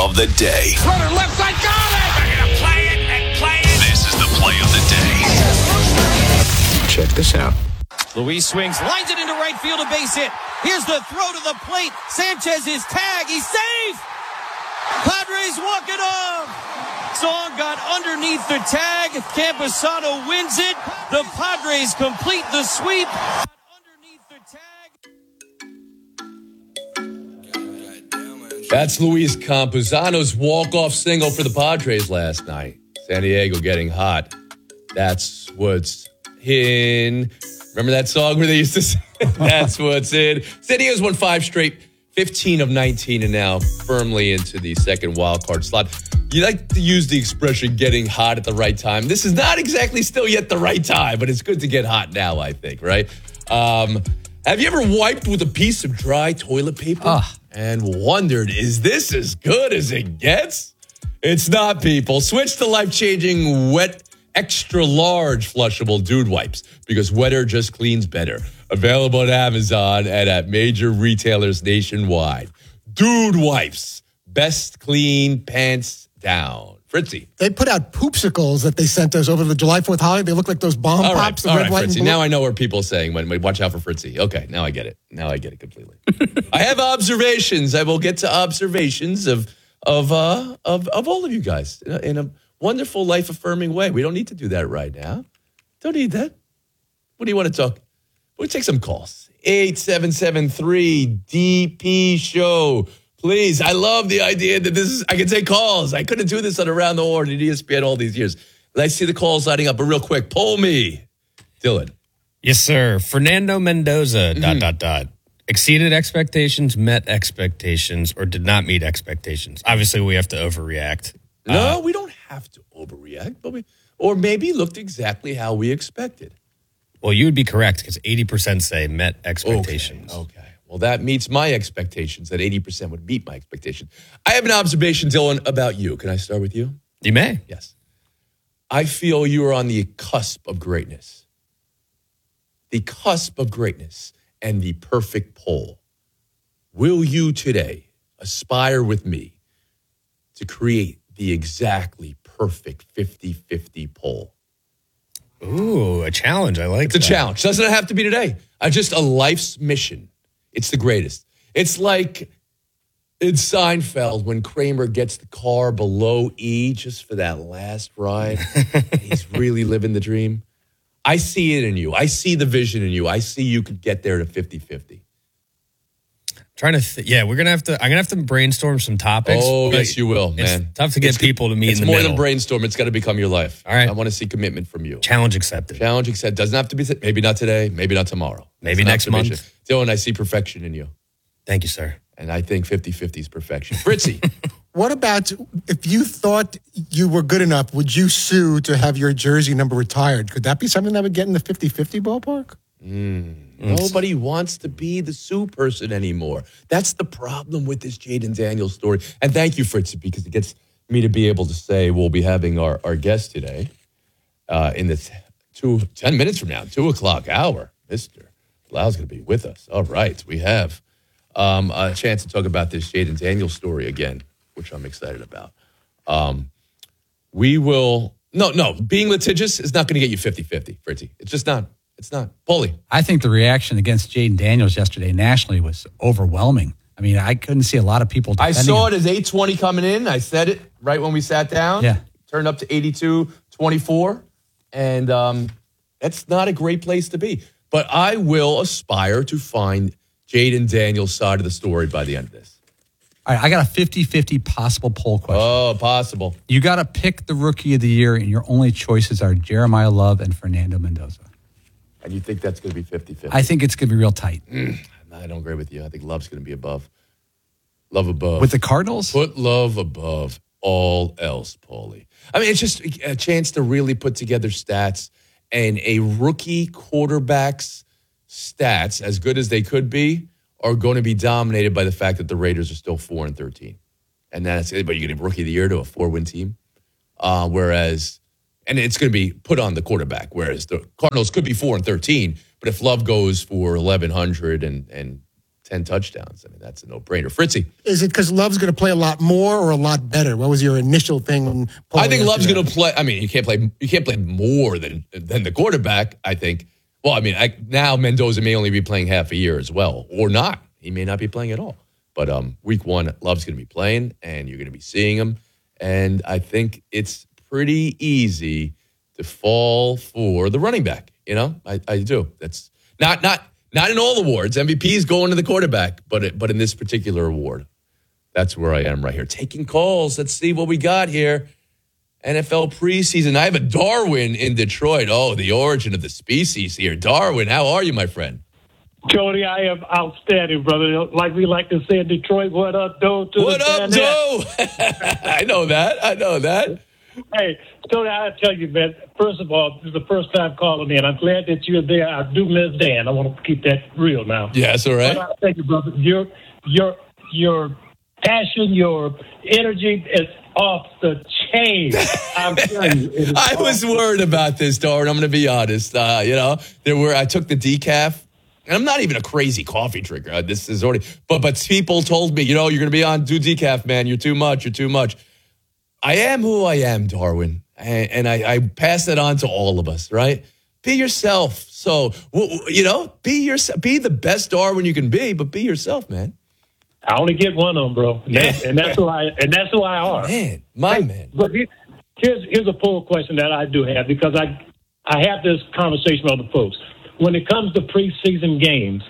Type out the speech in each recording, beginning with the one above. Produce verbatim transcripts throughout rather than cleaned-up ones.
of the day. Runner left side, got it! They're going to play it and play it. This is the play of the day. Check this out. Luis swings, lines it into right field, a base hit. Here's the throw to the plate. Sanchez is tagged. He's safe. Padres walk it off. Song got underneath the tag. Campusano wins it. The Padres complete the sweep. Underneath the tag. That's Luis Campusano's walk-off single for the Padres last night. San Diego getting hot. That's what's in. Remember that song where they used to say, that's what's in. San Diego's won five straight, fifteen of nineteen, and now firmly into the second wild card slot. You like to use the expression getting hot at the right time. This is not exactly still yet the right time, but it's good to get hot now, I think, right? Um, have you ever wiped with a piece of dry toilet paper Ugh. and wondered, is this as good as it gets? It's not, people. Switch to life-changing wet extra large flushable dude wipes because wetter just cleans better. Available at Amazon and at major retailers nationwide. Dude wipes. Best clean pants down. Fritzy. They put out poopsicles that they sent us over the July fourth holiday. They look like those bomb All right, pops. The all red, right, white, Fritzy. and blue. Now I know what people are saying when we watch out for Fritzy. Okay, now I get it. Now I get it completely. I have observations. I will get to observations of of uh of of all of you guys in a, in a wonderful, life-affirming way. We don't need to do that right now. Don't need that. What do you want to talk? We'll take some calls. eight seven seven three D P show. Please, I love the idea that this is, I can take calls. I couldn't do this on Around the Horn at E S P N all these years. Let's see the calls lighting up, but real quick, poll me. Dylan. Yes, sir. Fernando Mendoza, Mm-hmm. dot, dot, dot. Exceeded expectations, met expectations, or did not meet expectations. Obviously, we have to overreact. No, Uh, we don't have to overreact, but we, or maybe looked exactly how we expected. Well, you would be correct because eighty percent say met expectations. Okay, okay. Well, that meets my expectations, that eighty percent would meet my expectation. I have an observation, Dylan, about you. Can I start with you? You may. Yes. I feel you are on the cusp of greatness. The cusp of greatness and the perfect poll. Will you today aspire with me to create the exactly perfect fifty-fifty poll? Ooh, a challenge. I like It's a that. challenge. Doesn't have to be today. I just a life's mission. It's the greatest. It's like in Seinfeld when Kramer gets the car below E just for that last ride. He's really living the dream. I see it in you. I see the vision in you. I see you could get there to fifty-fifty. Trying to, th- yeah, we're gonna have to. I'm gonna have to brainstorm some topics. Oh, but yes, you will, it's man. tough to get It's- people to meet It's in the more middle. than brainstorm. It's got to become your life. All right. I want to see commitment from you. Challenge accepted. Challenge accepted. Doesn't have to be, maybe not today, maybe not tomorrow. Maybe It's an next month. observation. Dylan, I see perfection in you. Thank you, sir. And I think fifty-fifty is perfection. Fritzy. What about if you thought you were good enough, would you sue to have your jersey number retired? Could that be something that would get in the fifty-fifty ballpark? Nobody wants to be the Sue person anymore. That's the problem with this Jaden Daniels story. And thank you, Fritzy, because it gets me to be able to say we'll be having our, our guest today uh, in the t- two, ten minutes from now, two o'clock hour. Mister Lau's going to be with us. All right. We have um, a chance to talk about this Jaden Daniels story again, which I'm excited about. Um, we will, no, no, being litigious is not going to get you fifty-fifty, Fritzy. It's just not. It's not. Paulie. I think the reaction against Jaden Daniels yesterday nationally was overwhelming. I mean, I couldn't see a lot of people I defending saw him. it as eight twenty coming in. I said it right when we sat down. Yeah. Turned up to eighty-two twenty-four. And um, that's not a great place to be. But I will aspire to find Jaden Daniels' side of the story by the end of this. All right, I got a fifty-fifty possible poll question. Oh, possible. You got to pick the rookie of the year, and your only choices are Jeremiah Love and Fernando Mendoza. And you think that's going to be fifty-fifty? I think it's going to be real tight. Mm, I don't agree with you. I think Love's going to be above. Love above. With the Cardinals? Put Love above all else, Paulie. I mean, it's just a chance to really put together stats, and a rookie quarterback's stats, as good as they could be, are going to be dominated by the fact that the Raiders are still four and thirteen. And that's it. But you're going to rookie of the year to a four-win team. Uh, whereas, and it's going to be put on the quarterback, whereas the Cardinals could be four and thirteen, but if Love goes for eleven hundred and, and ten touchdowns. I mean, that's a no-brainer. Fritzy. Is it because Love's going to play a lot more or a lot better? What was your initial thing? When Paul I think asked Love's you going that? to play. I mean, you can't play. You can't play more than than the quarterback. I think. Well, I mean, I, now Mendoza may only be playing half a year as well, or not. He may not be playing at all. But um, week one, Love's going to be playing, and you're going to be seeing him. And I think it's pretty easy to fall for the running back. You know, I, I do. That's not not not in all awards. M V P is going to the quarterback, but it, but in this particular award, that's where I am right here. Taking calls. Let's see what we got here. N F L preseason. I have a Darwin in Detroit. Oh, the origin of the species here. Darwin, how are you, my friend? Jody, I am outstanding, brother. Like we like to say in Detroit, what up, Doe? To What the up, Joe? I know that. I know that. Hey, Jody, I tell you, man, first of all, this is the first time calling in. I'm glad that you're there. I do miss Dan. I want to keep that real now. Yes, all right. But I thank you, brother. Your, your, your passion, your energy is off the chain. I'm telling you. it is I off was worried about this, Darwin. I'm going to be honest. Uh, you know, there were. I took the decaf. And I'm not even a crazy coffee drinker. Uh, This is already, but but people told me, you know, you're going to be on do decaf, man. You're too much. You're too much. I am who I am, Darwin, and, and I, I pass that on to all of us. Right? Be yourself. So w- w- you know, be yourself. Be the best Darwin you can be, but be yourself, man. I only get one of them, bro, and that's, and that's who I and that's who I are. Man, my man. But here- here's here's a poll question that I do have because I I have this conversation with other folks. When it comes to preseason games,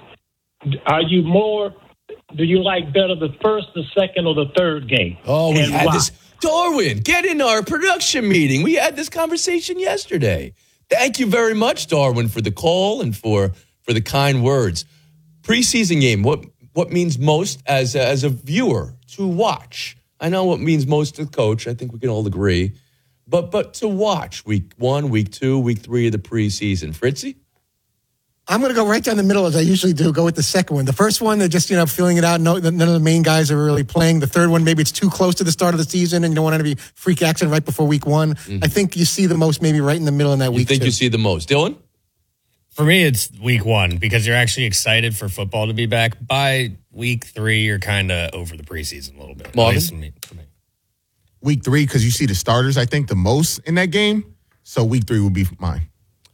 are you more? Do you like better the first, the second, or the third game? Oh, we And had why? this. Darwin, get in our production meeting. We had this conversation yesterday. Thank you very much, Darwin, for the call and for for the kind words. Preseason game. What what means most as a, as a viewer to watch? I know what means most to the coach. I think we can all agree. But but to watch week one, week two, week three of the preseason. Fritzy? I'm going to go right down the middle as I usually do. Go with the second one. The first one, they're just, you know, feeling it out. No, none of the main guys are really playing. The third one, maybe it's too close to the start of the season and you don't want it to be freak action right before week one. Mm-hmm. I think you see the most maybe right in the middle in that You week think two. you see the most. Dylan? For me, it's week one because you're actually excited for football to be back. By week three, you're kind of over the preseason a little bit. Marvin? At least for me- for me. Week three, because you see the starters, I think, the most in that game. So week three would be mine.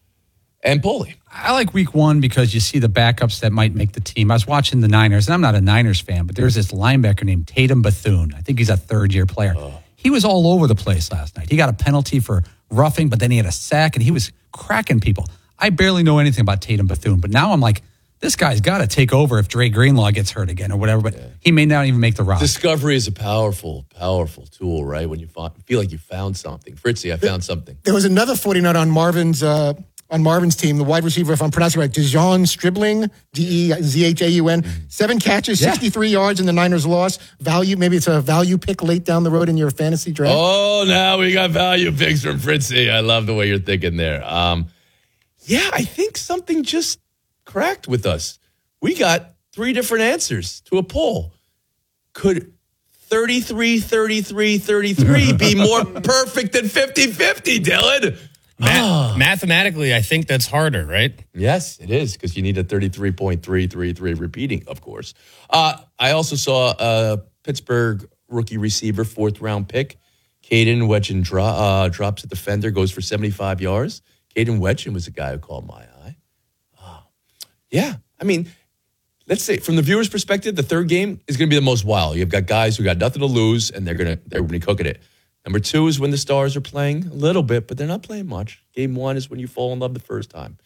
And Paulie? I like week one because you see the backups that might make the team. I was watching the Niners, and I'm not a Niners fan, but there's this linebacker named Tatum Bethune. I think he's a third-year player. Oh. He was all over the place last night. He got a penalty for roughing, but then he had a sack, and he was cracking people. I barely know anything about Tatum Bethune, but now I'm like, this guy's got to take over if Dre Greenlaw gets hurt again or whatever, but yeah. he may not even make the roster. Discovery is a powerful, powerful tool, right? When you feel like you found something. Fritzy, I found something. There was another forty-niner on Marvin's uh, on Marvin's team, the wide receiver, if I'm pronouncing it right, Dejon Stribling, D E Z H A U N. Seven catches, Yeah. sixty-three yards in the Niners' loss. Value, maybe it's a value pick late down the road in your fantasy draft. Oh, now we got value picks from Fritzy. I love the way you're thinking there. Um, yeah, I think something just cracked with us. We got three different answers to a poll. Could thirty-three, thirty-three, thirty-three be more perfect than fifty-fifty, Dylan? Ma- Mathematically, I think that's harder, right? Yes, it is, because you need a thirty-three point three three three repeating, of course. Uh, I also saw a Pittsburgh rookie receiver, fourth round pick. Caden Wetchen dro- uh, drops a defender, goes for seventy-five yards. Caden Wetchen was a guy who caught my eye. Oh. Yeah, I mean, let's say from the viewer's perspective, the third game is going to be the most wild. You've got guys who got nothing to lose, and they're going to they're going to be cooking it. Number two is when the stars are playing a little bit, but they're not playing much. Game one is when you fall in love the first time.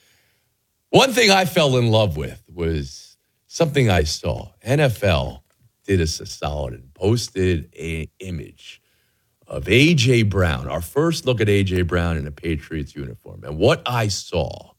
One thing I fell in love with was something I saw. N F L did us a solid and posted an image of A J. Brown, our first look at A J. Brown in a Patriots uniform. And what I saw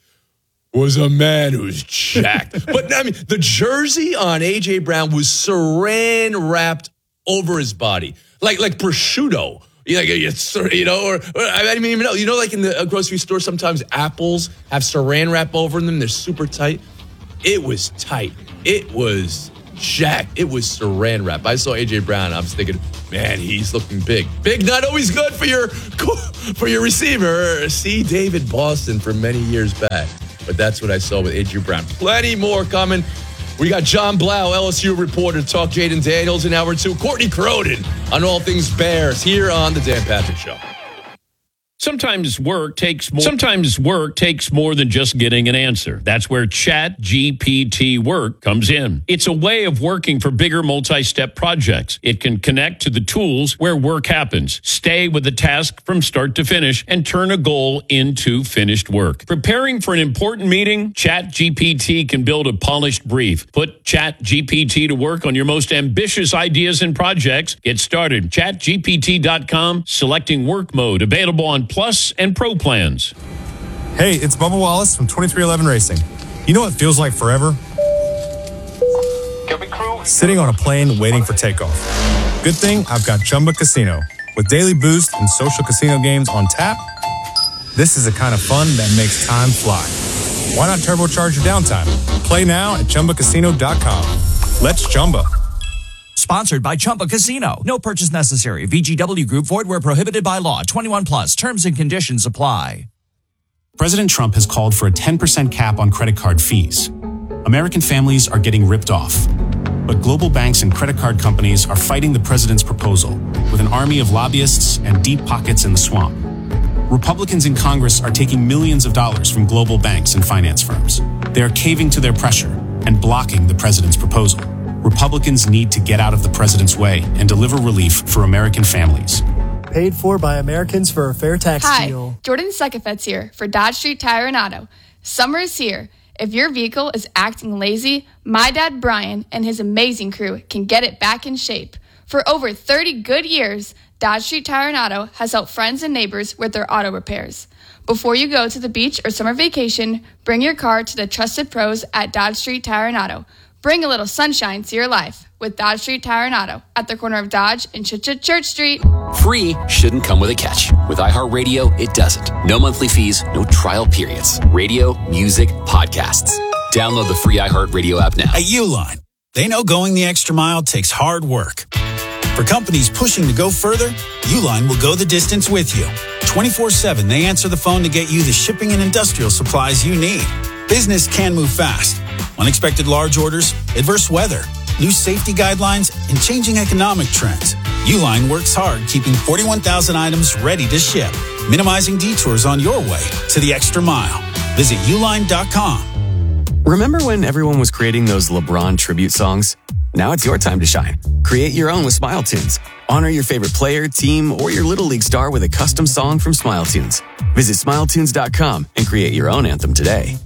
was a man who's jacked. But, I mean, the jersey on A J. Brown was saran wrapped over his body, like like prosciutto. You like it's, you know, or, or I didn't even know. You know, like in the grocery store, sometimes apples have saran wrap over them. They're super tight. It was tight. It was jacked. It was saran wrap. I saw A J. Brown. I was thinking, man, he's looking big. Big, not always good for your for your receiver. See David Boston from many years back. But that's what I saw with A J. Brown. Plenty more coming. We got John Blau, L S U reporter, to talk Jaden Daniels in hour two. Courtney Cronin on all things Bears here on the Dan Patrick Show. Sometimes work takes more. Sometimes work takes more than just getting an answer. That's where Chat G P T Work comes in. It's a way of working for bigger multi-step projects. It can connect to the tools where work happens, stay with the task from start to finish, and turn a goal into finished work. Preparing for an important meeting, Chat G P T can build a polished brief. Put Chat G P T to work on your most ambitious ideas and projects. Get started. chat G P T dot com. Selecting work mode. Available on Plus and Pro plans. Hey, it's Bubba Wallace from twenty-three eleven Racing. You know what feels like forever? Sitting on a plane waiting for takeoff. Good thing I've got Chumba Casino. With daily boost and social casino games on tap, this is the kind of fun that makes time fly. Why not turbocharge your downtime? Play now at Chumba Casino dot com. Let's Chumba. Sponsored by Chumba Casino. No purchase necessary. V G W Group. Void where prohibited by law. twenty-one plus. Terms and conditions apply. President Trump has called for a ten percent cap on credit card fees. American families are getting ripped off. But global banks and credit card companies are fighting the president's proposal with an army of lobbyists and deep pockets in the swamp. Republicans in Congress are taking millions of dollars from global banks and finance firms. They are caving to their pressure and blocking the president's proposal. Republicans need to get out of the president's way and deliver relief for American families. Paid for by Americans for a fair tax Hi, deal. Jordan Sekefetz here for Dodge Street Tire and Auto. Summer is here. If your vehicle is acting lazy, my dad Brian and his amazing crew can get it back in shape. For over thirty good years, Dodge Street Tire and Auto has helped friends and neighbors with their auto repairs. Before you go to the beach or summer vacation, bring your car to the trusted pros at Dodge Street Tire and Auto. Bring a little sunshine to your life with Dodge Street Tire and Auto at the corner of Dodge and Ch- Church Street. Free shouldn't come with a catch. With iHeartRadio, it doesn't. No monthly fees, no trial periods. Radio, music, podcasts. Download the free iHeartRadio app now. At Uline, they know going the extra mile takes hard work. For companies pushing to go further, Uline will go the distance with you. twenty-four seven, they answer the phone to get you the shipping and industrial supplies you need. Business can move fast. Unexpected large orders, adverse weather, new safety guidelines, and changing economic trends. Uline works hard keeping forty-one thousand items ready to ship, minimizing detours on your way to the extra mile. Visit uline dot com. Remember when everyone was creating those LeBron tribute songs? Now it's your time to shine. Create your own with Smile Tunes. Honor your favorite player, team, or your Little League star with a custom song from Smile Tunes. Visit smile tunes dot com and create your own anthem today.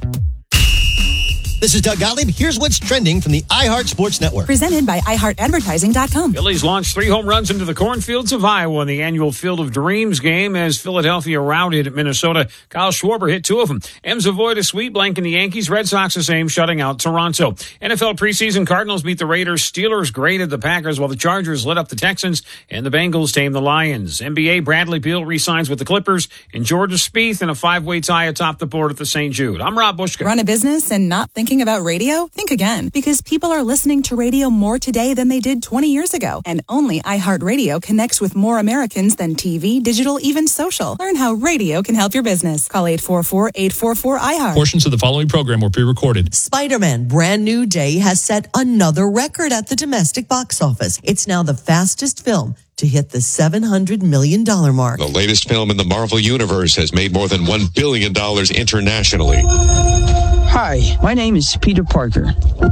This is Doug Gottlieb. Here's what's trending from the iHeart Sports Network. Presented by i heart advertising dot com. Phillies launched three home runs into the cornfields of Iowa in the annual Field of Dreams game as Philadelphia routed Minnesota. Kyle Schwarber hit two of them. M's avoid a sweep blanking the Yankees. Red Sox the same, shutting out Toronto. N F L preseason, Cardinals beat the Raiders. Steelers graded the Packers while the Chargers lit up the Texans and the Bengals tamed the Lions. N B A, Bradley Beal re-signs with the Clippers and Jordan Spieth in a five-way tie atop the board at the Saint Jude. I'm Rob Bushka. Run a business and not thinking about radio? Think again, because people are listening to radio more today than they did twenty years ago. And only iHeartRadio connects with more Americans than T V, digital, even social. Learn how radio can help your business. Call eight four four, eight four four, I heart. Portions of the following program were pre-recorded. Spider-Man Brand New Day has set another record at the domestic box office. It's now the fastest film to hit the seven hundred million dollars mark. The latest film in the Marvel Universe has made more than one billion dollars internationally. Hi, my name is Peter Parker.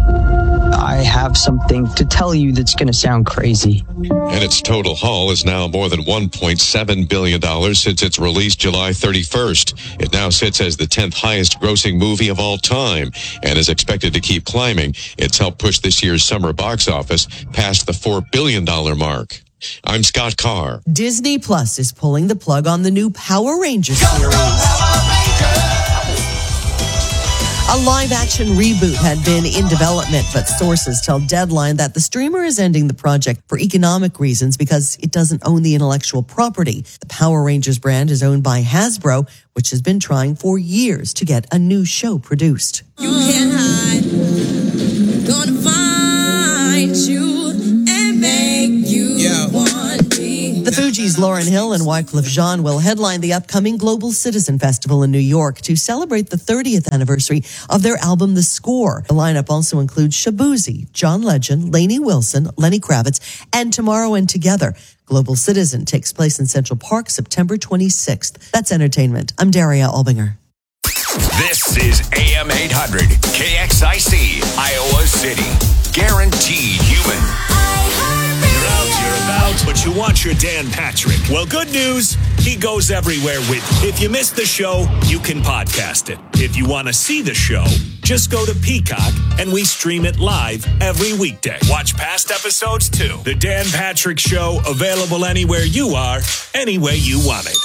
I have something to tell you that's going to sound crazy. And its total haul is now more than one point seven billion dollars since its release July thirty-first. It now sits as the tenth highest grossing movie of all time and is expected to keep climbing. It's helped push this year's summer box office past the four billion dollars mark. I'm Scott Carr. Disney Plus is pulling the plug on the new Power Rangers series. A live-action reboot had been in development, but sources tell Deadline that the streamer is ending the project for economic reasons because it doesn't own the intellectual property. The Power Rangers brand is owned by Hasbro, which has been trying for years to get a new show produced. You can't hide. Gonna find you and make you yeah. want me. The Fugees' Lauryn Hill and Wyclef Jean will headline the upcoming Global Citizen Festival in New York to celebrate the thirtieth anniversary of their album, The Score. The lineup also includes Shaboozey, John Legend, Lainey Wilson, Lenny Kravitz, and Tomorrow and Together. Global Citizen takes place in Central Park September twenty-sixth. That's entertainment. I'm Daria Albinger. This is A M eight hundred, K X I C, Iowa City. Guaranteed human. You're out, you're about, but you want your Dan Patrick. Well, good news, he goes everywhere with you. If you missed the show, you can podcast it. If you want to see the show, just go to Peacock and we stream it live every weekday. Watch past episodes too. The Dan Patrick Show, available anywhere you are, any way you want it.